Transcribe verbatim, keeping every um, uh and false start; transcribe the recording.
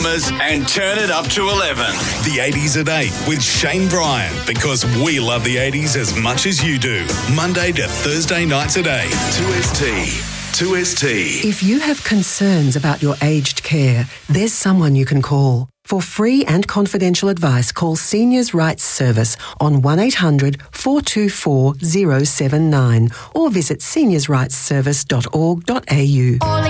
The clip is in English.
Dramas and turn it up to eleven. The eighties at eight with Shane Bryan, because we love the eighties as much as you do. Monday to Thursday nights at eight. two S T. two S T. If you have concerns about your aged care, there's someone you can call. For free and confidential advice, call Seniors Rights Service on one eight hundred four two four zero seven nine or visit seniors rights service dot org dot a u.